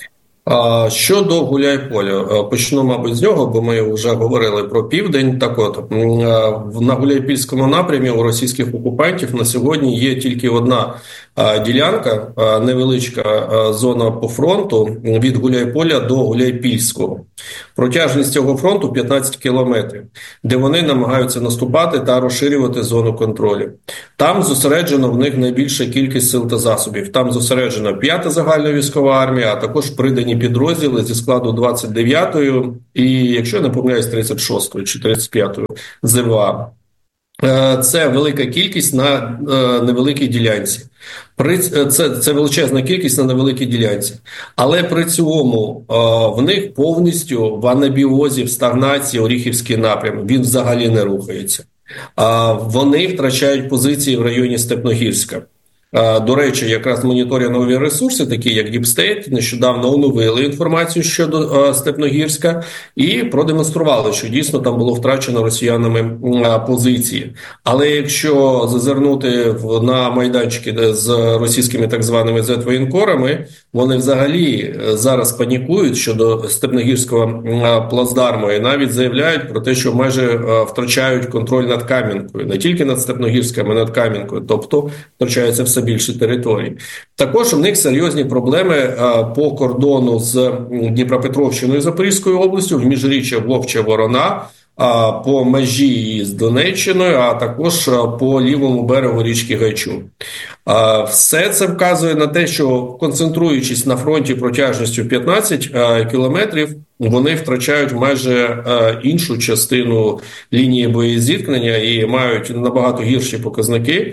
S7: Щодо Гуляйполя, почну, мабуть, з нього, бо ми вже говорили про південь. Так от, на Гуляйпільському напрямі у російських окупантів на сьогодні є тільки одна ділянка, невеличка зона по фронту від Гуляйполя до Гуляйпільського. Протяжність цього фронту п'ятнадцять кілометрів, де вони намагаються наступати та розширювати зону контролю. Там зосереджено в них найбільша кількість сил та засобів. Там зосереджена п'ята загальна військова армія, а також придані підрозділи зі складу двадцять дев'ятої і, якщо я не помиляюсь, тридцять шостої чи тридцять п'ятої ЗВА. Це велика кількість на невеликій ділянці. При, це, це величезна кількість на невеликій ділянці. Але при цьому в них повністю в анабіозі, в стагнації Оріхівський напрям. Він взагалі не рухається. Вони втрачають позиції в районі Степногірська. До речі, якраз моніторингові ресурси, такі як Deep State, нещодавно оновили інформацію щодо Степногірська і продемонстрували, що дійсно там було втрачено росіянами позиції. Але якщо зазирнути на майданчики з російськими так званими зет-воєнкорами, вони взагалі зараз панікують щодо Степногірського плацдарму і навіть заявляють про те, що майже втрачають контроль над Кам'янкою. Не тільки над Степногірськом, а над Кам'янкою. Тобто втрачаються все більше територій. Також у них серйозні проблеми по кордону з Дніпропетровщиною і Запорізькою областю, в міжріччя Вовча-Ворона, по межі з Донеччиною, а також по лівому берегу річки Гайчу. Все це вказує на те, що концентруючись на фронті протяжністю п'ятнадцять кілометрів, вони втрачають майже іншу частину лінії боєзіткнення і мають набагато гірші показники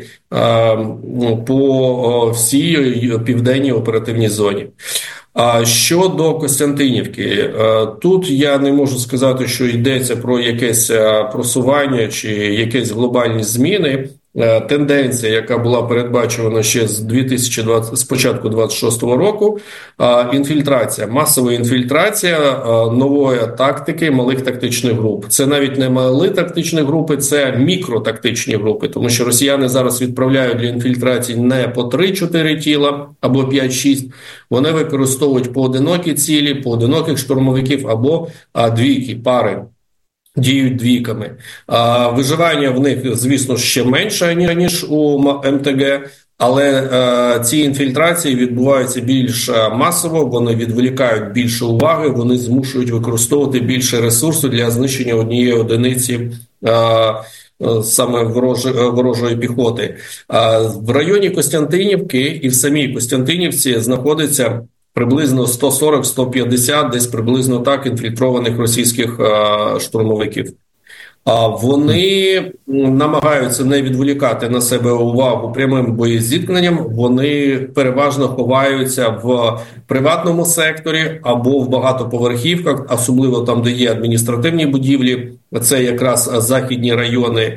S7: по всій південній оперативній зоні. А щодо Костянтинівки, тут я не можу сказати, що йдеться про якесь просування чи якісь глобальні зміни. Тенденція, яка була передбачена ще з дві тисячі двадцятого, з початку двадцять шостого року, інфільтрація, масова інфільтрація нової тактики малих тактичних груп. Це навіть не малі тактичні групи, це мікротактичні групи, тому що росіяни зараз відправляють для інфільтрації не по три-чотири тіла або п'ять-шість, вони використовують поодинокі цілі, поодиноких штурмовиків або двійки, пари. Діють двійками. А, виживання в них, звісно, ще менше, ніж у ем те ге, але а, ці інфільтрації відбуваються більш масово, вони відволікають більше уваги, вони змушують використовувати більше ресурсу для знищення однієї одиниці а, саме ворожої, ворожої піхоти. А, в районі Костянтинівки і в самій Костянтинівці знаходиться приблизно сто сорок - сто п'ятдесят, десь приблизно так, інфільтрованих російських а, штурмовиків. А вони намагаються не відволікати на себе увагу прямим боєзіткненням, вони переважно ховаються в приватному секторі або в багатоповерхівках, особливо там, де є адміністративні будівлі, це якраз західні райони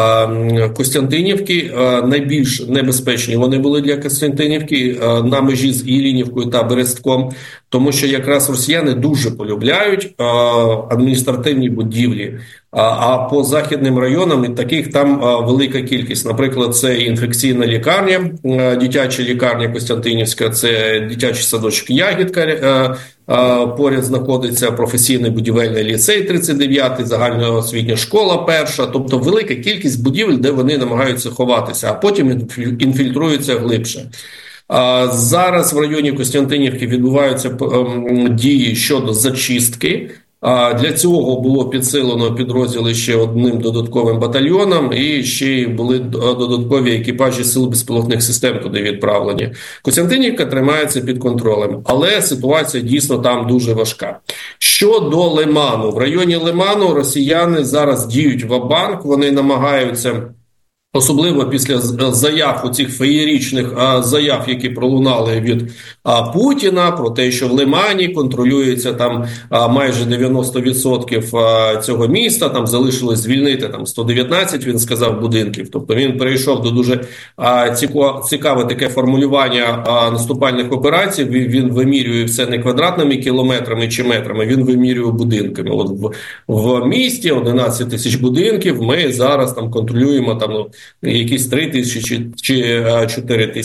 S7: Костянтинівки, найбільш небезпечні вони були для Костянтинівки на межі з Іллінівкою та Берестком, тому що якраз росіяни дуже полюбляють адміністративні будівлі. А по західним районам таких там велика кількість. Наприклад, це інфекційна лікарня, дитяча лікарня Костянтинівська, це дитячий садочок Ягідка, поряд знаходиться професійний будівельний ліцей тридцять дев'ятий, загальноосвітня школа перша, тобто велика кількість будівель, де вони намагаються ховатися, а потім інфільтруються глибше. Зараз в районі Костянтинівки відбуваються дії щодо зачистки. Для цього було підсилено підрозділи ще одним додатковим батальйоном, і ще були додаткові екіпажі сил безпілотних систем туди відправлені. Костянтинівка тримається під контролем, але ситуація дійсно там дуже важка. Щодо Лиману. В районі Лиману росіяни зараз діють ва-банк, вони намагаються, особливо після заяв, оцих феєрічних а, заяв, які пролунали від а, Путіна, про те, що в Лимані контролюється там а, майже дев'яносто відсотків а, цього міста, там залишилось звільнити там сто дев'ятнадцять, він сказав, будинків. Тобто він перейшов до дуже а, ціко, цікаве таке формулювання а, наступальних операцій. Він, він вимірює все не квадратними кілометрами чи метрами, він вимірює будинками. От в, в місті одинадцять тисяч будинків, ми зараз там контролюємо там, ну, якісь три тисячі чи чотири тисячі.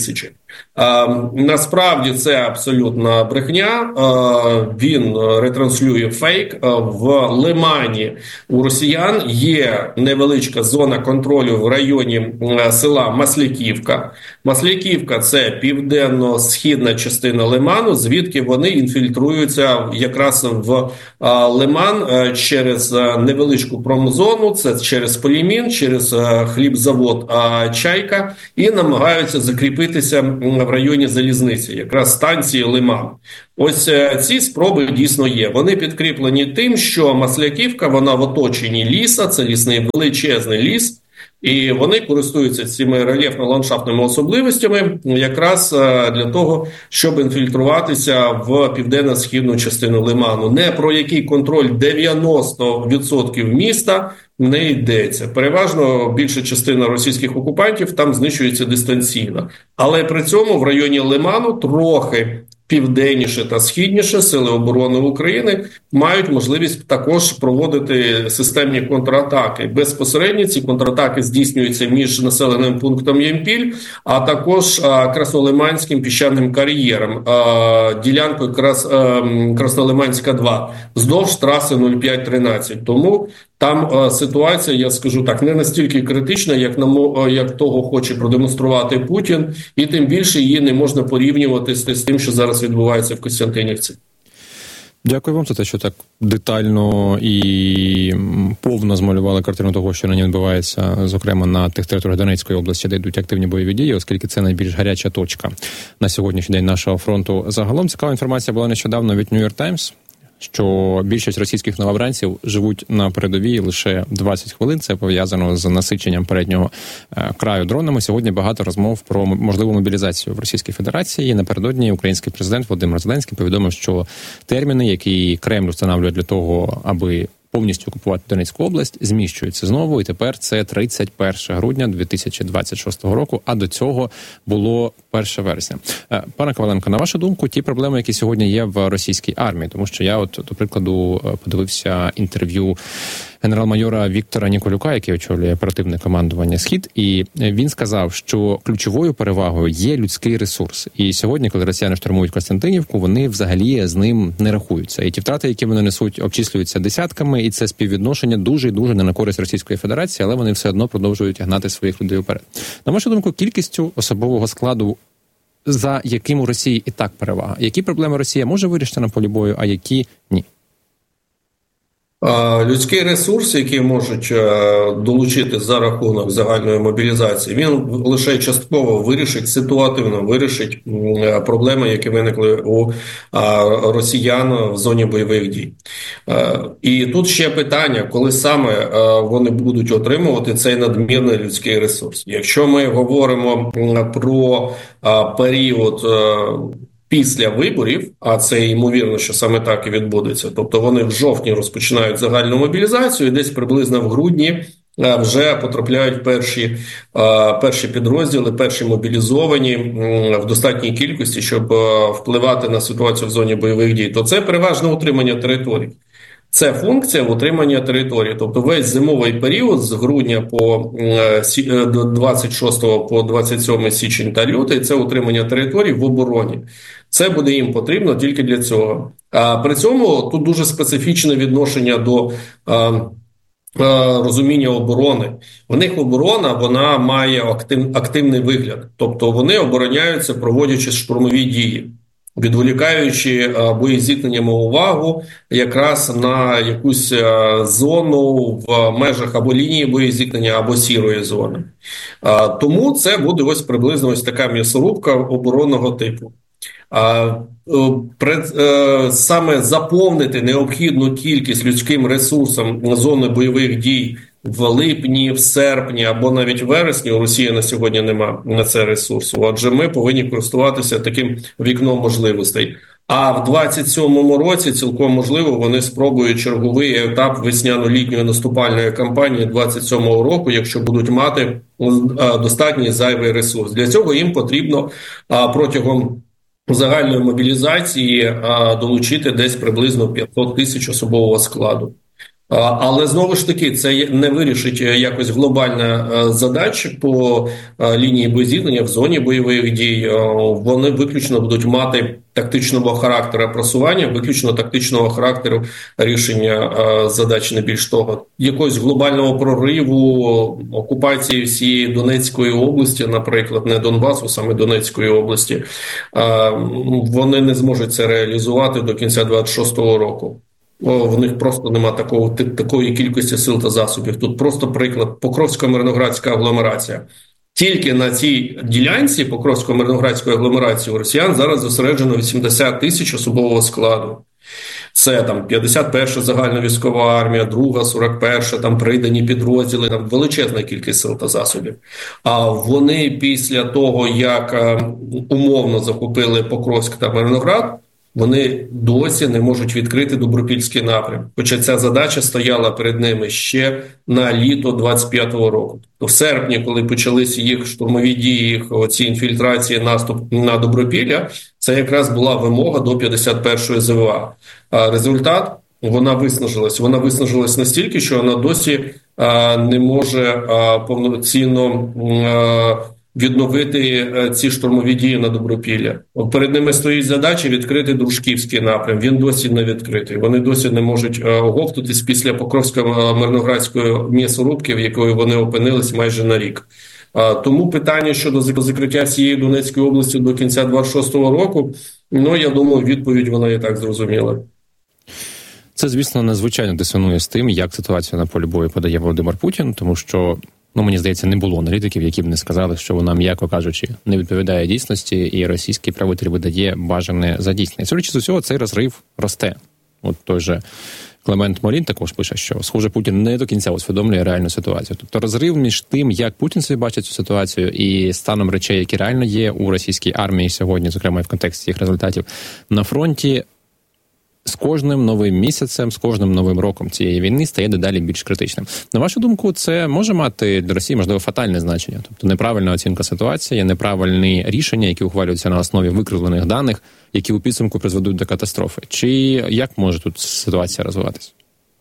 S7: Насправді це абсолютна брехня. Він ретранслює фейк. В Лимані у росіян є невеличка зона контролю в районі села Масляківка. Масляківка – це південно-східна частина Лиману, звідки вони інфільтруються якраз в Лиман через невеличку промзону, це через Полімін, через хлібзавод «Чайка» і намагаються закріпитися в районі залізниці, якраз станції Лиман. Ось ці спроби дійсно є. Вони підкріплені тим, що Масляківка, вона в оточенні ліса, це лісний величезний ліс, і вони користуються цими рельєфно-ландшафтними особливостями якраз для того, щоб інфільтруватися в південно-східну частину Лиману. Не про який контроль дев'яносто відсотків міста не йдеться. Переважно більша частина російських окупантів там знищується дистанційно. Але при цьому в районі Лиману трохи південніше та східніше Сили оборони України мають можливість також проводити системні контратаки. Безпосередньо ці контратаки здійснюються між населеним пунктом Ямпіль, а також Краснолиманським піщаним кар'єром, ділянкою Краснолиманська два, вздовж траси нуль п'ять тринадцять. Тому там ситуація, я скажу так, не настільки критична, як, на, як того хоче продемонструвати Путін, і тим більше її не можна порівнювати з, з тим, що зараз відбувається в Костянтинівці.
S1: Дякую вам за те, що так детально і повно змалювали картину того, що нині відбувається, зокрема на тих територіях Донецької області, де йдуть активні бойові дії, оскільки це найбільш гаряча точка на сьогоднішній день нашого фронту. Загалом цікава інформація була нещодавно від New York Times, що більшість російських новобранців живуть на передовій лише двадцять хвилин. Це пов'язано з насиченням переднього краю дронами. Сьогодні багато розмов про можливу мобілізацію в Російській Федерації. Напередодні український президент Володимир Зеленський повідомив, що терміни, які Кремль встановлює для того, аби повністю окупувати Донецьку область, зміщуються знову, і тепер це тридцять перше грудня дві тисячі двадцять шостого року, а до цього було перше вересня. Пане Коваленко, на вашу думку, ті проблеми, які сьогодні є в російській армії, тому що я от, до прикладу, подивився інтерв'ю генерал-майора Віктора Ніколюка, який очолює оперативне командування «Схід», і він сказав, що ключовою перевагою є людський ресурс. І сьогодні, коли росіяни штурмують Костянтинівку, вони взагалі з ним не рахуються. І ті втрати, які вони несуть, обчислюються десятками, і це співвідношення дуже і дуже не на користь Російської Федерації, але вони все одно продовжують гнати своїх людей вперед. На вашу думку, кількістю особового складу, за яким у Росії і так перевага? Які проблеми Росія може вирішити на полі бою, а які ні?
S7: Людський ресурс, який можуть долучити за рахунок загальної мобілізації, він лише частково вирішить, ситуативно вирішить проблеми, які виникли у росіян в зоні бойових дій. І тут ще питання, коли саме вони будуть отримувати цей надмірний людський ресурс. Якщо ми говоримо про період після виборів, а це ймовірно, що саме так і відбудеться, тобто вони в жовтні розпочинають загальну мобілізацію і десь приблизно в грудні вже потрапляють перші, перші підрозділи, перші мобілізовані в достатній кількості, щоб впливати на ситуацію в зоні бойових дій, то це переважно утримання територій. Це функція утримання території, тобто весь зимовий період з грудня по двадцять шостого по двадцять сьомий січень та лютий – це утримання територій в обороні. Це буде їм потрібно тільки для цього. А при цьому тут дуже специфічне відношення до а, а, розуміння оборони. У них оборона, вона має актив, активний вигляд, тобто вони обороняються, проводячи штурмові дії, відволікаючи боєзіткненнями увагу якраз на якусь зону в межах або лінії боєзіткнення, або сірої зони. Тому це буде ось приблизно ось така м'ясорубка оборонного типу. Саме заповнити необхідну кількість людським ресурсом зони бойових дій в липні, в серпні або навіть в вересні, у Росії на сьогодні немає на це ресурсу. Отже, ми повинні користуватися таким вікном можливостей. А в двадцять сьомому році цілком можливо вони спробують черговий етап весняно-літньої наступальної кампанії двадцять сьомого року, якщо будуть мати достатній зайвий ресурс. Для цього їм потрібно протягом загальної мобілізації долучити десь приблизно п'ятсот тисяч особового складу. Але, знову ж таки, це не вирішить якось глобальна задача по лінії боєзіткнення в зоні бойових дій. Вони виключно будуть мати тактичного характеру просування, виключно тактичного характеру рішення задач, не більш того. Якогось глобального прориву, окупації всієї Донецької області, наприклад, не Донбасу, саме Донецької області, вони не зможуть це реалізувати до кінця двадцять шостого року. В них просто нема такого, такої кількості сил та засобів. Тут просто приклад Покровсько-Мирноградська агломерація. Тільки на цій ділянці Покровсько-Мирноградської агломерації у росіян зараз зосереджено вісімдесят тисяч особового складу. Це там п'ятдесят перша загальновійськова армія, друга, сорок перша, там придані підрозділи, там величезна кількість сил та засобів. А вони після того, як умовно захопили Покровськ та Мирноград, вони досі не можуть відкрити Добропільський напрям. Хоча ця задача стояла перед ними ще на літо двадцять п'ятого року. То в серпні, коли почалися їх штурмові дії, їх оці інфільтрації, наступ на Добропілля, це якраз була вимога до п'ятдесят першої ЗВА. А результат – вона виснажилась. Вона виснажилась настільки, що вона досі а, не може а, повноцінно а, відновити ці штурмові дії на Добропілля. Перед ними стоїть задача відкрити Дружківський напрям. Він досі не відкритий. Вони досі не можуть оговтатись після Покровсько-Мирноградської м'ясорубки, в якої вони опинились майже на рік. Тому питання щодо закриття всієї Донецької області до кінця двадцять шостого року, ну, я думаю, відповідь вона і так зрозуміла.
S1: Це, звісно, надзвичайно дисонує з тим, як ситуацію на полі бою подає Володимир Путін, тому що, ну, мені здається, не було аналітиків, які б не сказали, що вона, м'яко кажучи, не відповідає дійсності, і російський правитель видає бажане за дійсне. Судячи з усього, цей розрив росте. От той же Клемент Молін також пише, що, схоже, Путін не до кінця усвідомлює реальну ситуацію. Тобто розрив між тим, як Путін собі бачить цю ситуацію, і станом речей, які реально є у російській армії сьогодні, зокрема і в контексті їх результатів на фронті, з кожним новим місяцем, з кожним новим роком цієї війни стає дедалі більш критичним. На вашу думку, це може мати для Росії, можливо, фатальне значення? Тобто неправильна оцінка ситуації, неправильні рішення, які ухвалюються на основі викривлених даних, які у підсумку призведуть до катастрофи? Чи як може тут ситуація розвиватися?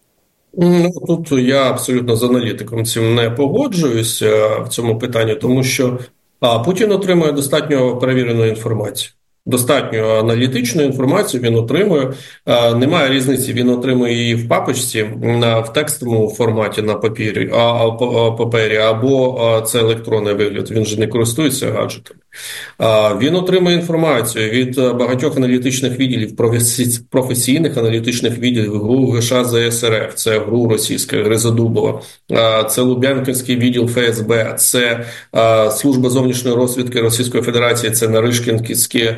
S7: Ну, тут я абсолютно з аналітиком цим не погоджуюся в цьому питанні, тому що а, Путін отримує достатньо перевірену інформацію. Достатньо аналітичну інформацію він отримує. Немає різниці, він отримує її в папочці, в текстовому форматі на папері, а, папері або це електронний вигляд. Він же не користується гаджетами. Він отримує інформацію від багатьох аналітичних відділів, професійних аналітичних відділів, ГРУ ГШ ЗСРФ, це ГРУ російська, Гризодубова, це Лубянківський відділ ФСБ, це Служба зовнішньої розвідки Російської Федерації, це Наришкінські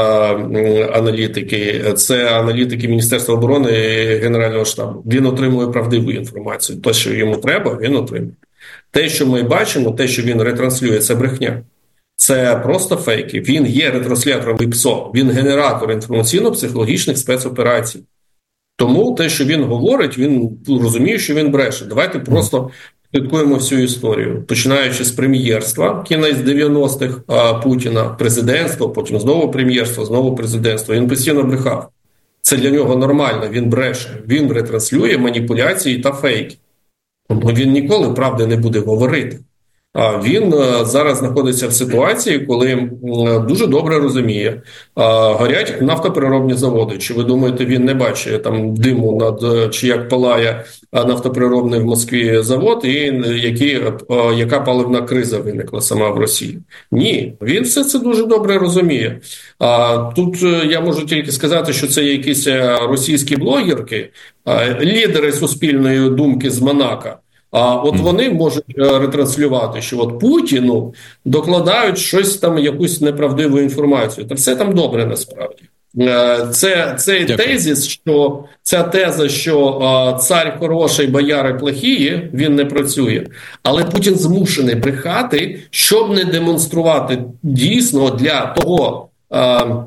S7: аналітики, це аналітики Міністерства оборони і Генерального штабу. Він отримує правдиву інформацію. Те, що йому треба, він отримує. Те, що ми бачимо, те, що він ретранслює, це брехня. Це просто фейки. Він є ретранслятором ІПСО, він генератор інформаційно-психологічних спецоперацій. Тому те, що він говорить, він розуміє, що він бреше. Давайте просто слідкуємо всю історію. Починаючи з прем'єрства, кінець дев'яностих Путіна, президентство, потім знову прем'єрство, знову президентство. Він постійно брехав. Це для нього нормально, він бреше. Він ретранслює маніпуляції та фейки. Тобто він ніколи правди не буде говорити. А він зараз знаходиться в ситуації, коли дуже добре розуміє, горять нафтопереробні заводи. Чи ви думаєте, він не бачить там диму над, чи як палає нафтопереробний в Москві завод, і які, яка паливна криза виникла сама в Росії? Ні, він все це дуже добре розуміє. А тут я можу тільки сказати, що це якісь російські блогерки, лідери суспільної думки з Монако. А от вони можуть ретранслювати, що от Путіну докладають щось там, якусь неправдиву інформацію. Та все там добре насправді. Це, цей тезис, що, ця теза, що а, цар хороший, бояри плохії, він не працює. Але Путін змушений брехати, щоб не демонструвати дійсно для того а,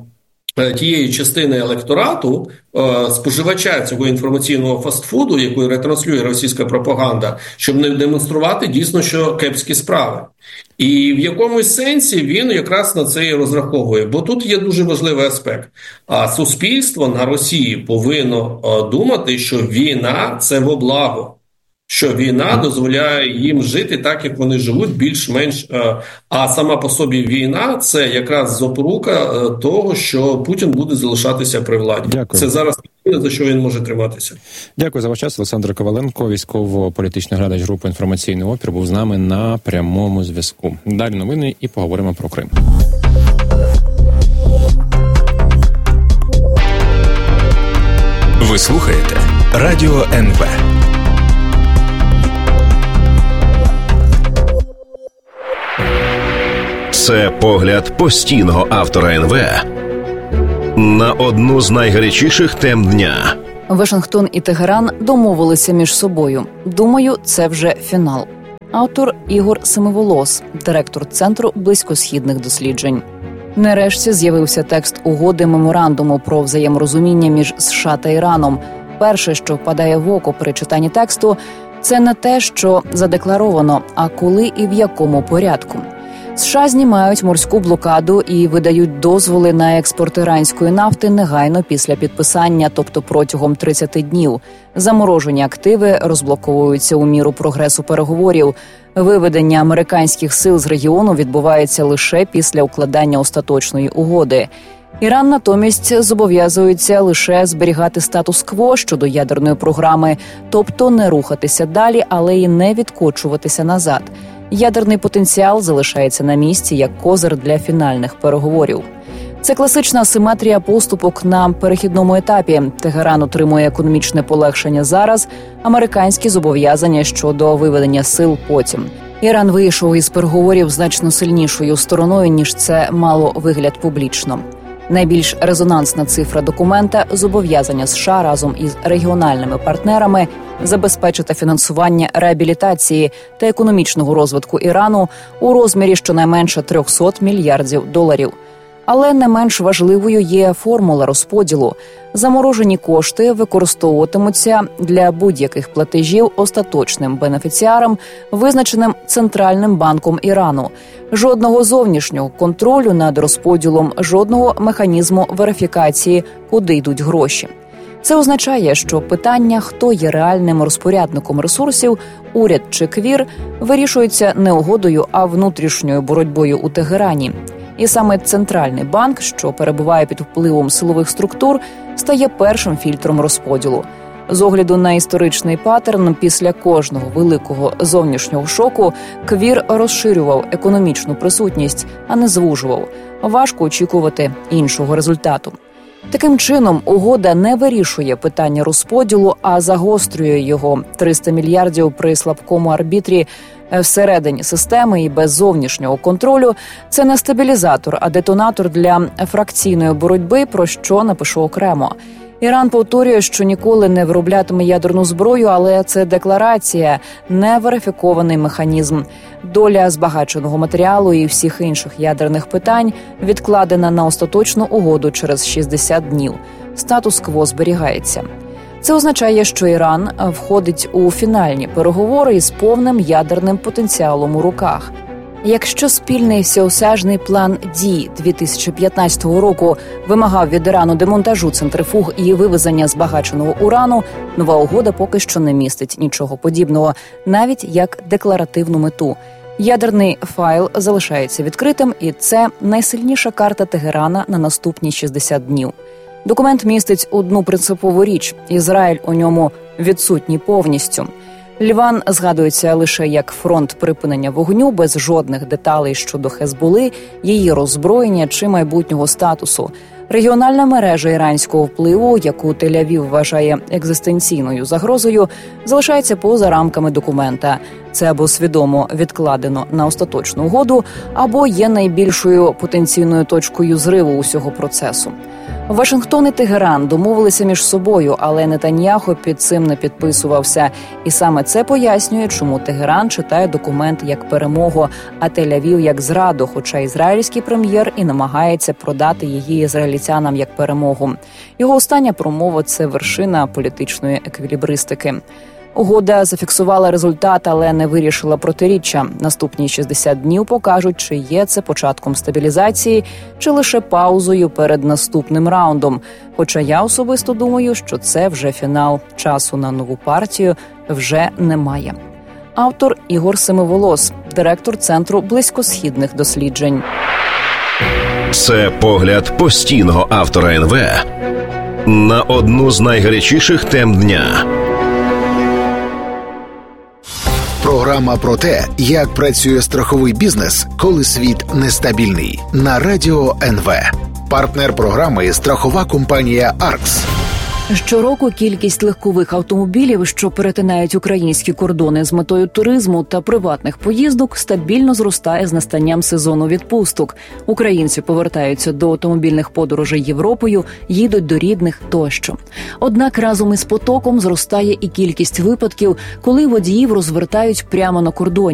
S7: тієї частини електорату, споживача цього інформаційного фастфуду, яку ретранслює російська пропаганда, щоб не демонструвати дійсно, що кепські справи. І в якомусь сенсі він якраз на це і розраховує. Бо тут є дуже важливий аспект. А суспільство на Росії повинно думати, що війна – це во благо. Що війна дозволяє їм жити так, як вони живуть, більш-менш. А сама по собі війна – це якраз запорука того, що Путін буде залишатися при владі. Дякую. Це зараз не за що він може триматися.
S1: Дякую за ваш час. Олександр Коваленко, військово-політичний глядач групи «Інформаційний опір», був з нами на прямому зв'язку. Далі новини і поговоримо про Крим.
S6: Ви слухаєте Радіо ен ве.
S3: Це погляд постійного автора ен ве на одну з найгарячіших тем дня.
S5: Вашингтон і Тегеран домовилися між собою. Думаю, це вже фінал. Автор Ігор Семиволос, директор Центру близькосхідних досліджень. Нарешті з'явився текст угоди меморандуму про взаєморозуміння між США та Іраном. Перше, що впадає в око при читанні тексту, це не те, що задекларовано, а коли і в якому порядку. США знімають морську блокаду і видають дозволи на експорт іранської нафти негайно після підписання, тобто протягом тридцять днів. Заморожені активи розблоковуються у міру прогресу переговорів. Виведення американських сил з регіону відбувається лише після укладання остаточної угоди. Іран натомість зобов'язується лише зберігати статус-кво щодо ядерної програми, тобто не рухатися далі, але й не відкочуватися назад. Ядерний потенціал залишається на місці як козир для фінальних переговорів. Це класична асиметрія поступок на перехідному етапі. Тегеран отримує економічне полегшення зараз, американські зобов'язання щодо виведення сил потім. Іран вийшов із переговорів значно сильнішою стороною, ніж це мало вигляд публічно. Найбільш резонансна цифра документа – зобов'язання США разом із регіональними партнерами забезпечити фінансування реабілітації та економічного розвитку Ірану у розмірі щонайменше триста мільярдів доларів. Але не менш важливою є формула розподілу. Заморожені кошти використовуватимуться для будь-яких платежів остаточним бенефіціарам, визначеним Центральним банком Ірану. Жодного зовнішнього контролю над розподілом, жодного механізму верифікації, куди йдуть гроші. Це означає, що питання, хто є реальним розпорядником ресурсів, уряд чи квір, вирішується не угодою, а внутрішньою боротьбою у Тегерані. І саме Центральний банк, що перебуває під впливом силових структур, стає першим фільтром розподілу. З огляду на історичний паттерн, після кожного великого зовнішнього шоку квір розширював економічну присутність, а не звужував. Важко очікувати іншого результату. Таким чином, угода не вирішує питання розподілу, а загострює його. триста мільярдів при слабкому арбітрі всередині системи і без зовнішнього контролю – це не стабілізатор, а детонатор для фракційної боротьби, про що напишу окремо. Іран повторює, що ніколи не вироблятиме ядерну зброю, але це декларація, не верифікований механізм. Доля збагаченого матеріалу і всіх інших ядерних питань відкладена на остаточну угоду через шістдесят днів. Статус-кво зберігається. Це означає, що Іран входить у фінальні переговори із повним ядерним потенціалом у руках. Якщо спільний всеосяжний план дій дві тисячі п'ятнадцятого року вимагав від Ірану демонтажу центрифуг і вивезення збагаченого урану, нова угода поки що не містить нічого подібного, навіть як декларативну мету. Ядерний файл залишається відкритим, і це найсильніша карта Тегерана на наступні шістдесят днів. Документ містить одну принципову річ – Ізраїль у ньому відсутній повністю. Ліван згадується лише як фронт припинення вогню, без жодних деталей щодо Хезболи, її роззброєння чи майбутнього статусу. Регіональна мережа іранського впливу, яку Тель-Авів вважає екзистенційною загрозою, залишається поза рамками документа. Це або свідомо відкладено на остаточну угоду, або є найбільшою потенційною точкою зриву усього процесу. Вашингтон і Тегеран домовилися між собою, але Нетаньяху під цим не підписувався. І саме це пояснює, чому Тегеран читає документ як перемогу, а Тель-Авів як зраду, хоча ізраїльський прем'єр і намагається продати її ізраїльтянам як перемогу. Його остання промова – це вершина політичної еквілібристики. Угода зафіксувала результат, але не вирішила протиріччя. Наступні шістдесят днів покажуть, чи є це початком стабілізації, чи лише паузою перед наступним раундом. Хоча я особисто думаю, що це вже фінал. Часу на нову партію вже немає. Автор Ігор Семиволос, директор Центру близькосхідних досліджень.
S3: Це погляд постійного автора ен ве на одну з найгарячіших тем дня.
S8: Програма про те, як працює страховий бізнес, коли світ нестабільний. На Радіо ен ве. Партнер програми – страхова компанія «Аркс».
S5: Щороку кількість легкових автомобілів, що перетинають українські кордони з метою туризму та приватних поїздок, стабільно зростає з настанням сезону відпусток. Українці повертаються до автомобільних подорожей Європою, їдуть до рідних тощо. Однак разом із потоком зростає і кількість випадків, коли водіїв розвертають прямо на кордоні.